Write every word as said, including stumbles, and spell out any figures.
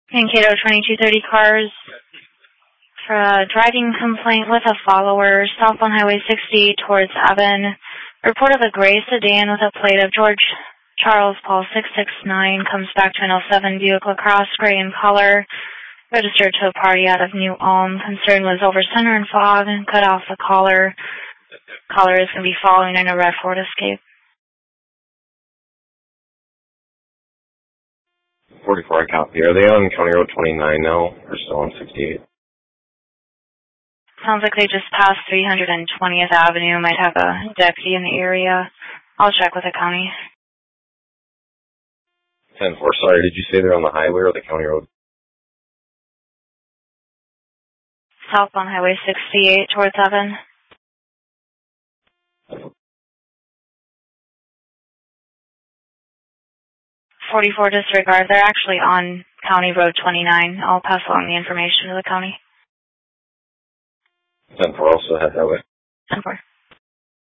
Mankato twenty-two thirty cars for a driving complaint with a follower south on Highway sixty towards Evan. Report of a gray sedan with a plate of George Charles Paul six six nine comes back to an oh seven Buick LaCrosse, gray in color, registered to a party out of New Ulm. Concern was over center and fog and cut off the caller. Caller is going to be following in a red Ford Escape. forty-four, I copy. Are they on County Road twenty-nine now, or still on sixty-eight? Sounds like they just passed three hundred twentieth Avenue. Might have a deputy in the area. I'll check with the county. ten four, sorry, did you say they're on the highway or the county road? South on Highway sixty-eight towards Evan. forty-four, disregard. They're actually on County Road twenty-nine. I'll pass along the information to the county. ten four, also head that way. ten four.